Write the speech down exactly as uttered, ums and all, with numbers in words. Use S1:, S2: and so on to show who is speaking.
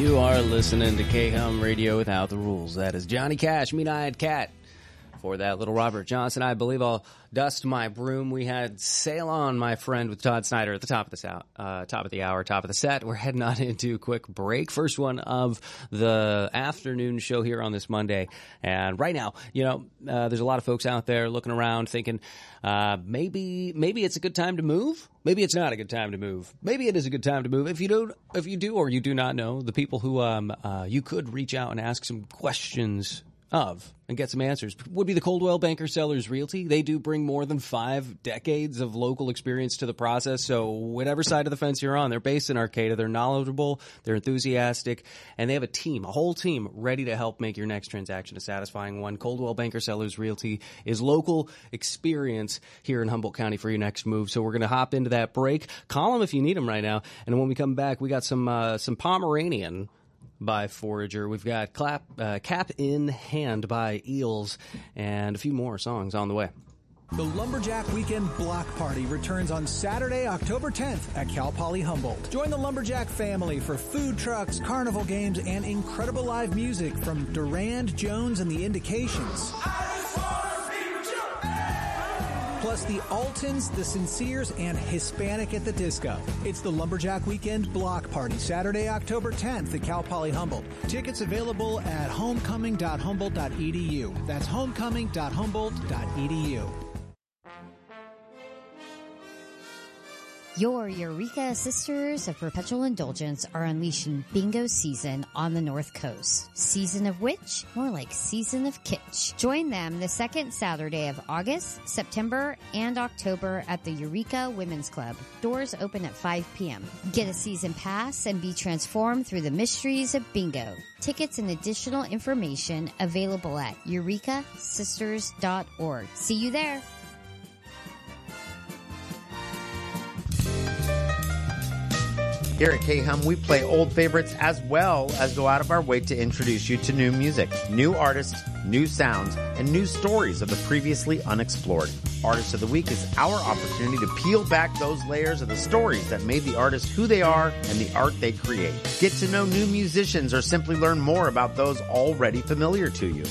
S1: You are listening to K-Hum Radio Without the Rules. That is Johnny Cash, Mean-Eyed Cat. For that, little Robert Johnson. I believe I'll dust my broom. We had Sail On, My Friend, with Todd Snyder at the top of the sou- uh, top of the hour, top of the set. We're heading on into a quick break. First one of the afternoon show here on this Monday. And right now, you know, uh, there's a lot of folks out there looking around thinking, uh, maybe, maybe it's a good time to move. Maybe it's not a good time to move. Maybe it is a good time to move. If you do, if you do or you do not know, the people who, um, uh, you could reach out and ask some questions of and get some answers would be the Coldwell Banker Sellers Realty. They do bring more than five decades of local experience to the process. So whatever side of the fence you're on, they're based in Arcata. They're knowledgeable, they're enthusiastic, and they have a team, a whole team ready to help make your next transaction a satisfying one. Coldwell Banker Sellers Realty is local experience here in Humboldt County for your next move. So we're going to hop into that break. Call them if you need them right now. And when we come back, we got some, uh, some Pomeranian by Forager. We've got clap, uh, Cap in Hand by Eels and a few more songs on the way.
S2: The Lumberjack Weekend Block Party returns on Saturday, October tenth at Cal Poly Humboldt. Join the Lumberjack family for food trucks, carnival games, and incredible live music from Durand, Jones, and the Indications. Plus the Altons, the Sinceres, and Hispanic at the Disco. It's the Lumberjack Weekend Block Party, Saturday, October tenth at Cal Poly Humboldt. Tickets available at homecoming dot humboldt dot e d u. That's homecoming dot humboldt dot e d u.
S3: Your Eureka Sisters of Perpetual Indulgence are unleashing bingo season on the North Coast. Season of which? More like season of kitsch. Join them the second Saturday of August, September, and October at the Eureka Women's Club. Doors open at five p.m. Get a season pass and be transformed through the mysteries of bingo. Tickets and additional information available at eureka sisters dot org. See you there.
S4: Here at K-Hum, we play old favorites as well as go out of our way to introduce you to new music, new artists, new sounds, and new stories of the previously unexplored. Artist of the Week is our opportunity to peel back those layers of the stories that made the artist who they are and the art they create. Get to know new musicians or simply learn more about those already familiar to you.